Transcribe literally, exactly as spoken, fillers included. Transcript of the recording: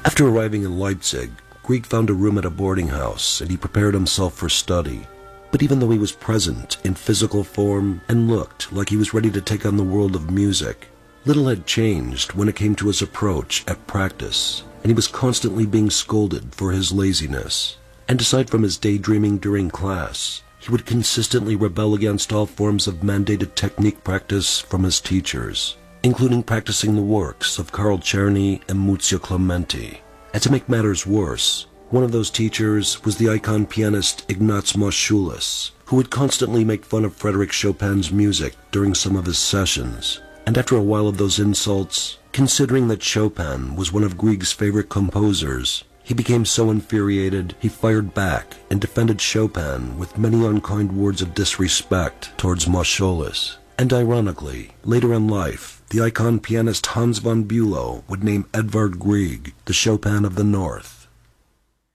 After arriving in Leipzig, Grieg found a room at a boarding house, and he prepared himself for study. But even though he was present in physical form and looked like he was ready to take on the world of music, little had changed when it came to his approach at practice, and he was constantly being scolded for his laziness. And aside from his daydreaming during class, he would consistently rebel against all forms of mandated technique practice from his teachers, including practicing the works of Carl Czerny and Muzio Clementi. And to make matters worse, one of those teachers was the icon pianist Ignaz Moscheles, who would constantly make fun of Frédéric Chopin's music during some of his sessions. And after a while of those insults, considering that Chopin was one of Grieg's favorite composers, he became so infuriated he fired back and defended Chopin with many unkind words of disrespect towards Moscheles. And ironically, later in life, the icon pianist Hans von Bülow would name Edvard Grieg the Chopin of the North.